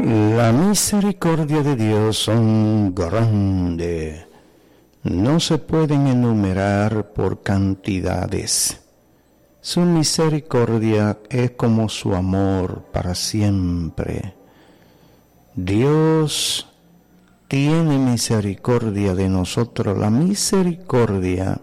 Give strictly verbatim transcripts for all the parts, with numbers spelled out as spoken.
La misericordia de Dios son grande, no se pueden enumerar por cantidades. Su misericordia es como su amor para siempre. Dios tiene misericordia de nosotros. La misericordia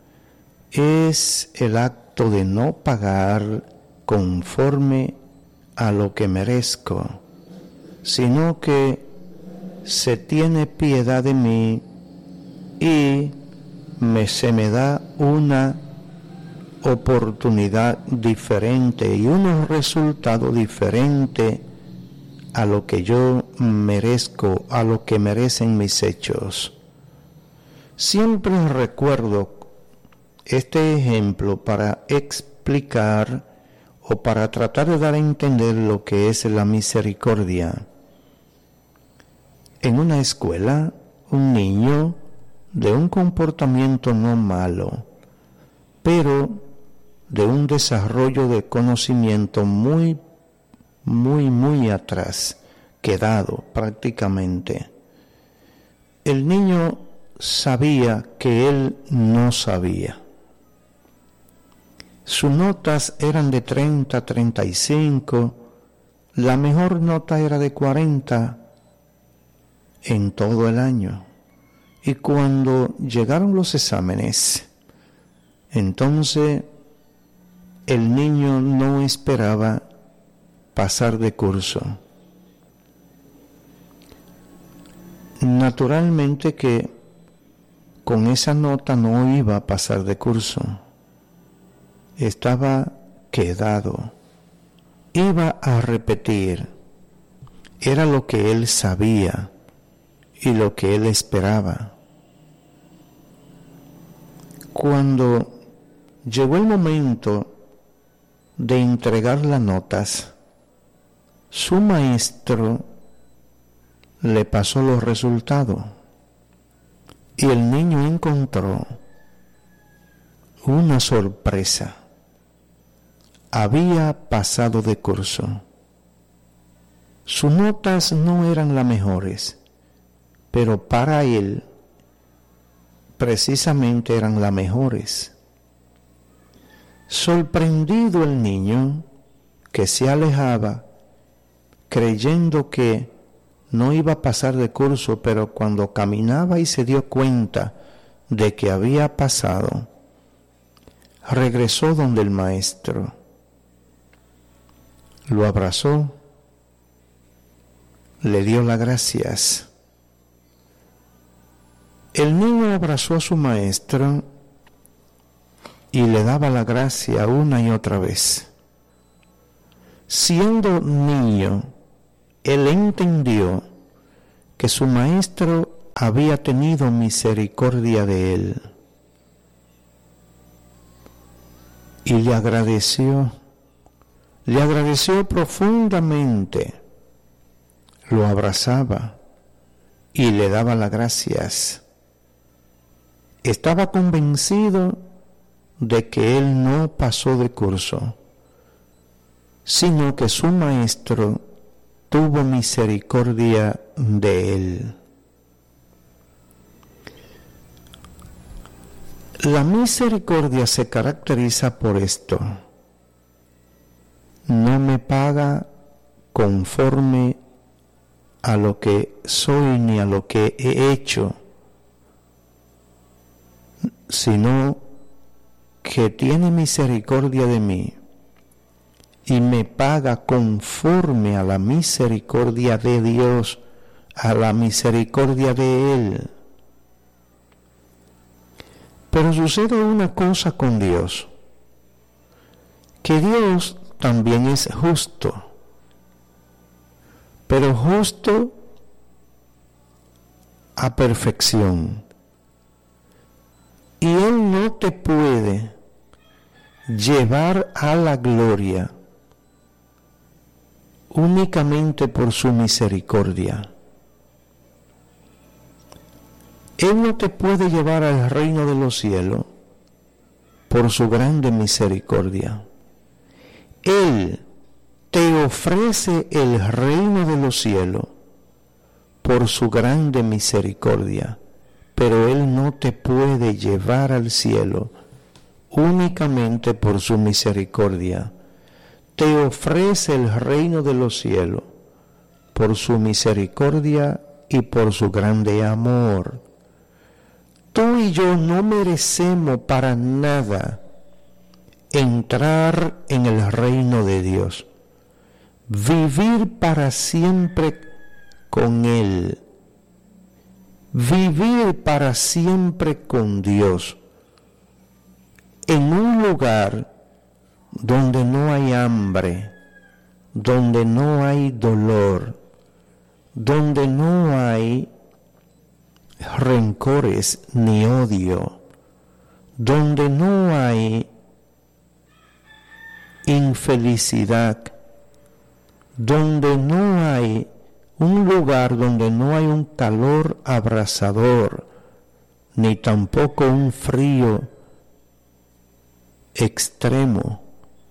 es el acto de no pagar conforme a lo que merezco, sino que se tiene piedad de mí y me, se me da una oportunidad diferente y unos resultados diferentes a lo que yo merezco, a lo que merecen mis hechos. Siempre recuerdo este ejemplo para explicar o para tratar de dar a entender lo que es la misericordia. En una escuela, un niño de un comportamiento no malo, pero de un desarrollo de conocimiento muy, muy, muy atrás, quedado prácticamente. El niño sabía que él no sabía. Sus notas eran de treinta, treinta y cinco, la mejor nota era de cuarenta en todo el año. Y cuando llegaron los exámenes, entonces el niño no esperaba pasar de curso. Naturalmente que con esa nota no iba a pasar de curso. Estaba quedado, iba a repetir, era lo que él sabía y lo que él esperaba. Cuando llegó el momento de entregar las notas, su maestro le pasó los resultados y el niño encontró una sorpresa. Había pasado de curso. Sus notas no eran las mejores, pero para él precisamente eran las mejores. Sorprendido el niño, que se alejaba, creyendo que no iba a pasar de curso, pero cuando caminaba y se dio cuenta de que había pasado, regresó donde el maestro. Lo abrazó, le dio las gracias. El niño abrazó a su maestro y le daba la gracia una y otra vez. Siendo niño, él entendió que su maestro había tenido misericordia de él y le agradeció. Le agradeció profundamente, lo abrazaba y le daba las gracias. Estaba convencido de que él no pasó de curso, sino que su maestro tuvo misericordia de él. La misericordia se caracteriza por esto. No me paga conforme a lo que soy ni a lo que he hecho, sino que tiene misericordia de mí y me paga conforme a la misericordia de Dios, a la misericordia de Él. Pero sucede una cosa con Dios, que Dios también es justo, pero justo a perfección. Y Él no te puede llevar a la gloria únicamente por su misericordia. Él no te puede llevar al reino de los cielos por su grande misericordia. Él te ofrece el reino de los cielos por su grande misericordia, pero Él no te puede llevar al cielo únicamente por su misericordia. Te ofrece el reino de los cielos por su misericordia y por su grande amor. Tú y yo no merecemos para nada entrar en el reino de Dios, vivir para siempre con Él, vivir para siempre con Dios, en un lugar donde no hay hambre, donde no hay dolor, donde no hay rencores ni odio, donde no hay infelicidad, donde no hay un lugar donde no hay un calor abrasador, ni tampoco un frío extremo.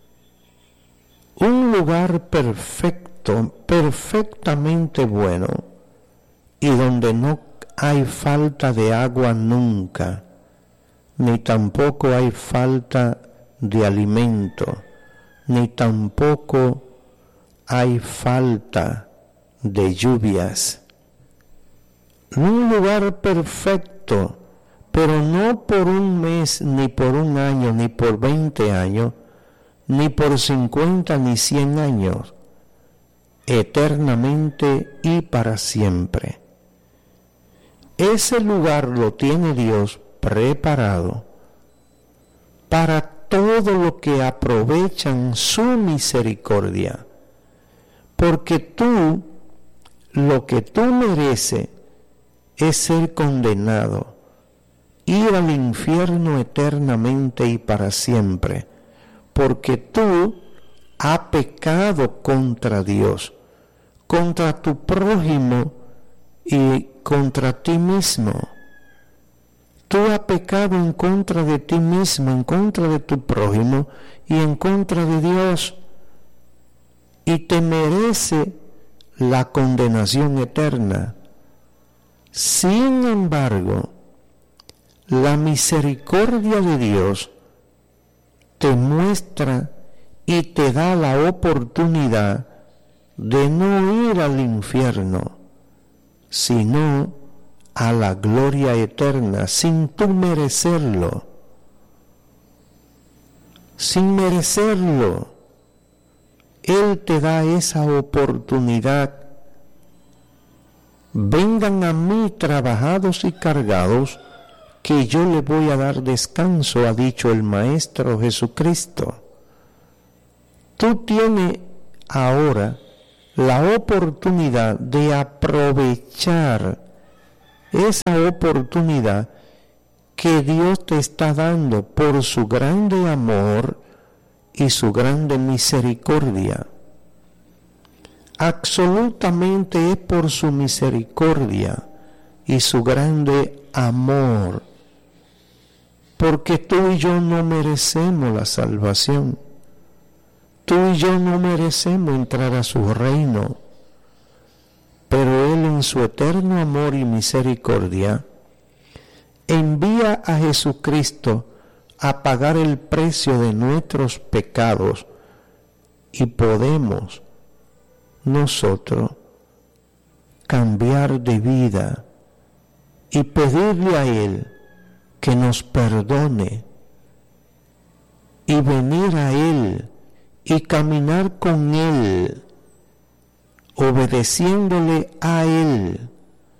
Un lugar perfecto, perfectamente bueno, y donde no hay falta de agua nunca, ni tampoco hay falta de alimento, ni tampoco hay falta de lluvias. Un lugar perfecto, pero no por un mes, ni por un año, ni por veinte años, ni por cincuenta, ni cien años, eternamente y para siempre. Ese lugar lo tiene Dios preparado para todo lo que aprovechan su misericordia, porque tú, lo que tú mereces es ser condenado, ir al infierno eternamente y para siempre, porque tú has pecado contra Dios, contra tu prójimo y contra ti mismo. Tú has pecado en contra de ti mismo, en contra de tu prójimo y en contra de Dios, y te merece la condenación eterna. Sin embargo, la misericordia de Dios te muestra y te da la oportunidad de no ir al infierno, sino a la gloria eterna, sin tú merecerlo, sin merecerlo. Él te da esa oportunidad. Vengan a mí trabajados y cargados, que yo le voy a dar descanso, ha dicho el Maestro Jesucristo. Tú tienes ahora la oportunidad de aprovechar esa oportunidad que Dios te está dando por su grande amor y su grande misericordia. Absolutamente es por su misericordia y su grande amor, porque tú y yo no merecemos la salvación. Tú y yo no merecemos entrar a su reino, pero Él en su eterno amor y misericordia envía a Jesucristo a pagar el precio de nuestros pecados, y podemos nosotros cambiar de vida y pedirle a Él que nos perdone y venir a Él y caminar con Él, obedeciéndole a Él.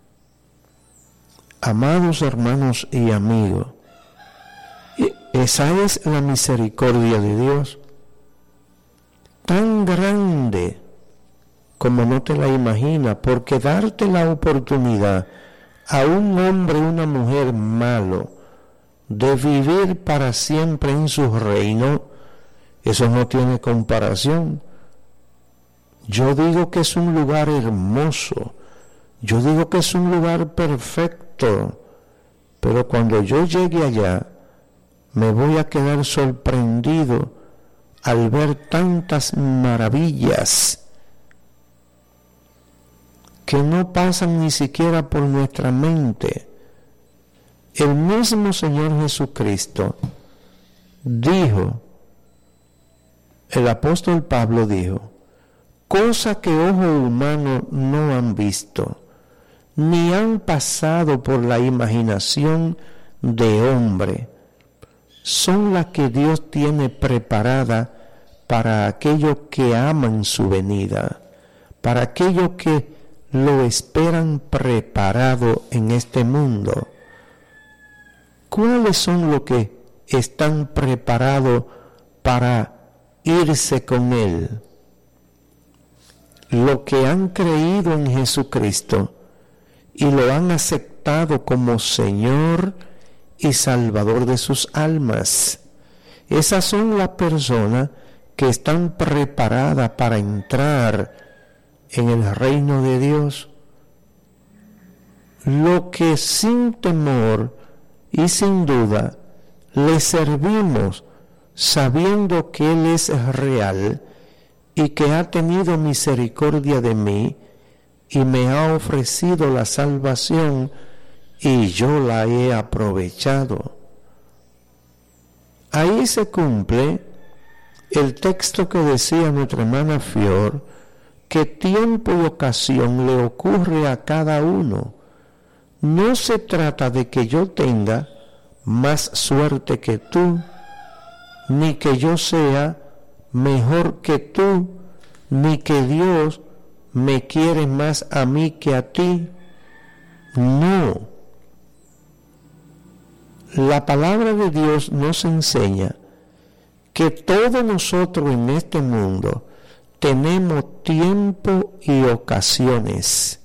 Amados hermanos y amigos, esa es la misericordia de Dios, tan grande como no te la imaginas, porque darte la oportunidad a un hombre o una mujer malo de vivir para siempre en su reino, eso no tiene comparación. Yo digo que es un lugar hermoso, yo digo que es un lugar perfecto, pero cuando yo llegue allá, me voy a quedar sorprendido al ver tantas maravillas que no pasan ni siquiera por nuestra mente. El mismo Señor Jesucristo dijo, el apóstol Pablo dijo, cosa que ojos humanos no han visto, ni han pasado por la imaginación de hombre, son las que Dios tiene preparada para aquellos que aman su venida, para aquellos que lo esperan preparado en este mundo. ¿Cuáles son los que están preparados para irse con Él? Los que han creído en Jesucristo y lo han aceptado como Señor y Salvador de sus almas. Esas son las personas que están preparadas para entrar en el reino de Dios. Lo que sin temor y sin duda le servimos, sabiendo que Él es real y que ha tenido misericordia de mí y me ha ofrecido la salvación y yo la he aprovechado. Ahí se cumple el texto que decía nuestra hermana Fior, que tiempo y ocasión le ocurre a cada uno. No se trata de que yo tenga más suerte que tú, ni que yo sea mejor que tú, ni que Dios me quiere más a mí que a ti. No. La palabra de Dios nos enseña que todos nosotros en este mundo tenemos tiempo y ocasiones.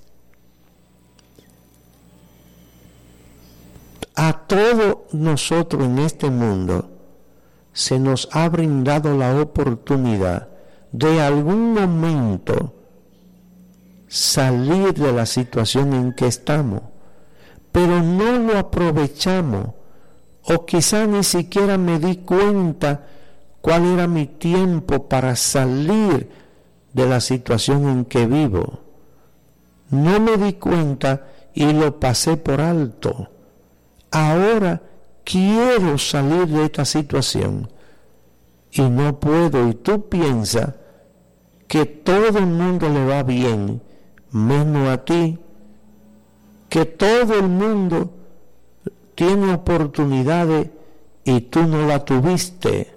A todos nosotros en este mundo se nos ha brindado la oportunidad de algún momento salir de la situación en que estamos, pero no lo aprovechamos, o quizá ni siquiera me di cuenta cuál era mi tiempo para salir de la situación en que vivo. No me di cuenta y lo pasé por alto. Ahora quiero salir de esta situación y no puedo, y tú piensas que todo el mundo le va bien, menos a ti, que todo el mundo tiene oportunidades y tú no la tuviste.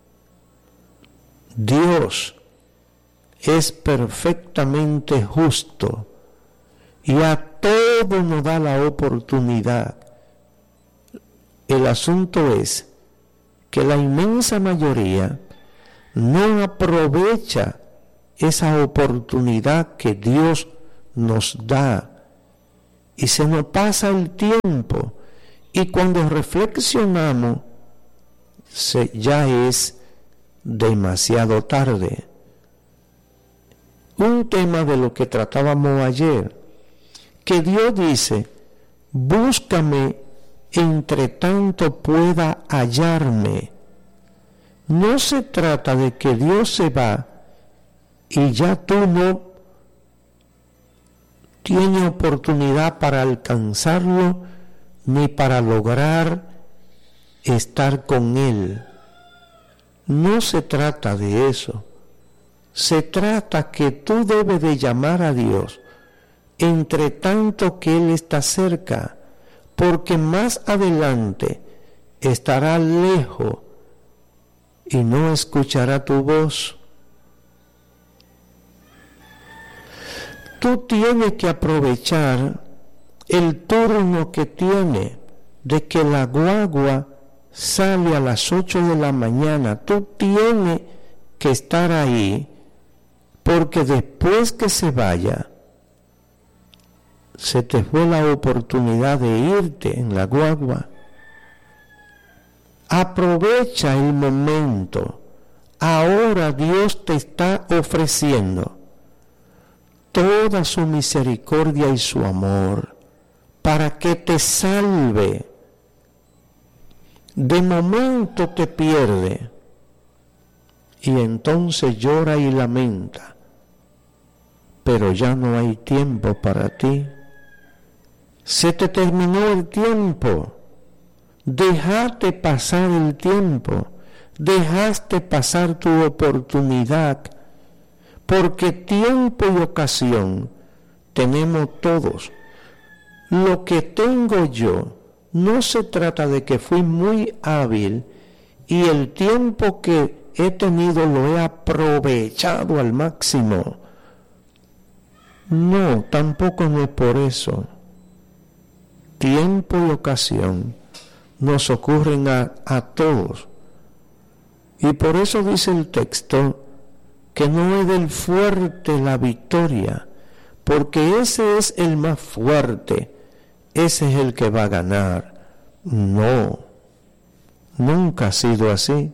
Dios es perfectamente justo y a todos nos da la oportunidad. El asunto es que la inmensa mayoría no aprovecha esa oportunidad que Dios nos da y se nos pasa el tiempo, y cuando reflexionamos se, ya es demasiado tarde. Un tema de lo que tratábamos ayer, que Dios dice, búscame entre tanto pueda hallarme. No se trata de que Dios se va y ya tú no tienes oportunidad para alcanzarlo ni para lograr estar con Él. No se trata de eso. Se trata que tú debes de llamar a Dios entre tanto que Él está cerca, porque más adelante estará lejos y no escuchará tu voz. Tú tienes que aprovechar el turno que tiene de que la guagua sale a las ocho de la mañana. Tú tienes que estar ahí, porque después que se vaya, se te fue la oportunidad de irte en la guagua. Aprovecha el momento. Ahora Dios te está ofreciendo toda su misericordia y su amor para que te salve. De momento te pierde, y entonces llora y lamenta, pero ya no hay tiempo para ti. Se te terminó el tiempo. Dejaste pasar el tiempo. Dejaste pasar tu oportunidad. Porque tiempo y ocasión tenemos todos. Lo que tengo yo no se trata de que fui muy hábil y el tiempo que he tenido lo he aprovechado al máximo. No, tampoco no es por eso. Tiempo y ocasión nos ocurren a, a todos. Y por eso dice el texto que no es del fuerte la victoria, porque ese es el más fuerte, ese es el que va a ganar. No, nunca ha sido así.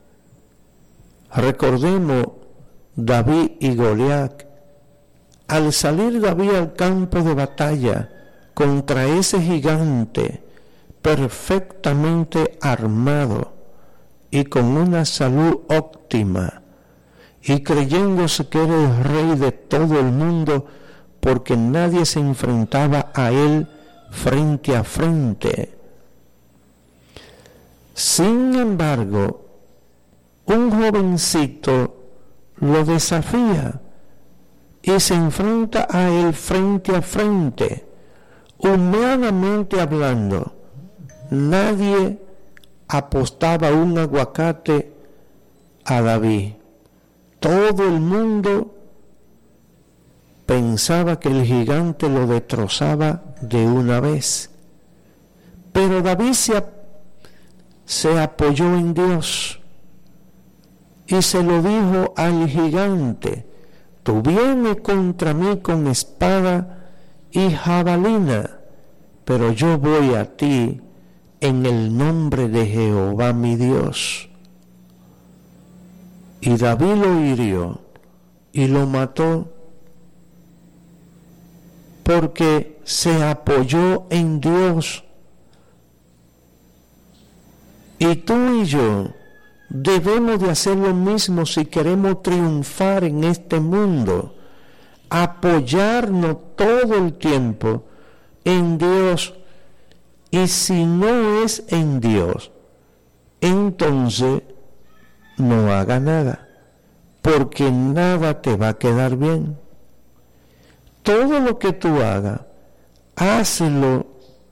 Recordemos David y Goliat. Al salir David al campo de batalla contra ese gigante perfectamente armado y con una salud óptima y creyéndose que era el rey de todo el mundo porque nadie se enfrentaba a él frente a frente. Sin embargo, un jovencito lo desafía y se enfrenta a él frente a frente. Humanamente hablando, nadie apostaba un aguacate a David. Todo el mundo pensaba que el gigante lo destrozaba de una vez. Pero David se, se apoyó en Dios y se lo dijo al gigante: tú vienes contra mí con espada y jabalina, pero yo voy a ti en el nombre de Jehová mi Dios. Y David lo hirió y lo mató porque se apoyó en Dios. Y tú y yo debemos de hacer lo mismo si queremos triunfar en este mundo. Apoyarnos todo el tiempo en Dios. Y si no es en Dios, entonces no haga nada, porque nada te va a quedar bien. Todo lo que tú hagas, hazlo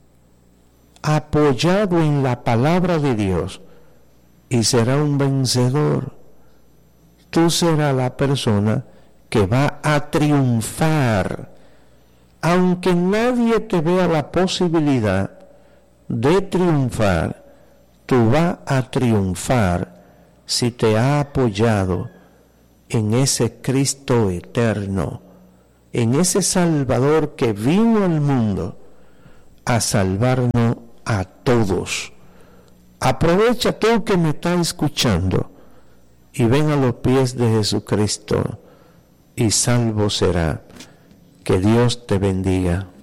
apoyado en la palabra de Dios y será un vencedor. Tú serás la persona que va a triunfar, aunque nadie te vea la posibilidad de triunfar. Tú vas a triunfar si te has apoyado en ese Cristo eterno, en ese Salvador que vino al mundo a salvarnos a todos. Aprovecha tú que me estás escuchando y ven a los pies de Jesucristo y salvo será. Que Dios te bendiga.